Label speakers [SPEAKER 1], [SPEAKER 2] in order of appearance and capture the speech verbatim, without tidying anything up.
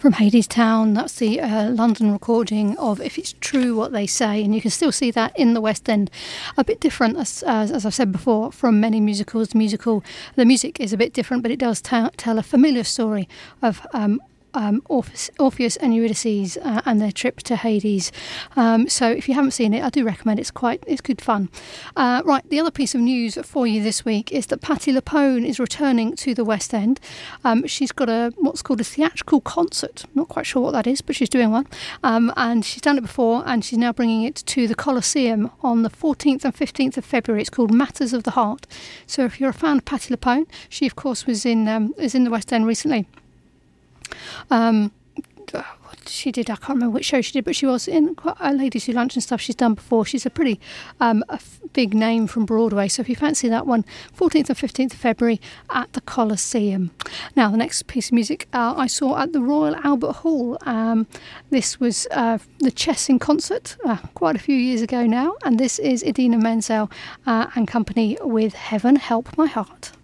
[SPEAKER 1] from Hadestown. That's the uh, London recording of If It's True What They Say, and you can still see that in the West End. A bit different, as, as, as I've said before, from many musicals. The musical, the music is a bit different, but it does t- tell a familiar story of um, Um, Orpheus, Orpheus and Eurydice uh, and their trip to Hades. Um, so if you haven't seen it, I do recommend it. It's quite, it's good fun. Uh, right, the other piece of news for you this week is that Patti LuPone is returning to the West End. Um, she's got a what's called a theatrical concert. Not quite sure what that is, but she's doing one. Um, and she's done it before, and she's now bringing it to the Colosseum on the fourteenth and fifteenth of February. It's called Matters of the Heart. So if you're a fan of Patti LuPone, she of course was in um, is in the West End recently. Um, what she did, I can't remember which show she did, but she was in quite a Ladies Who Lunch and stuff she's done before. She's a pretty um, a f- big name from Broadway, so if you fancy that one, fourteenth and fifteenth of February at the Colosseum. Now, the next piece of music uh, I saw at the Royal Albert Hall. Um, this was uh, the Chess in Concert uh, quite a few years ago now, and this is Idina Menzel uh, and company with Heaven Help My Heart.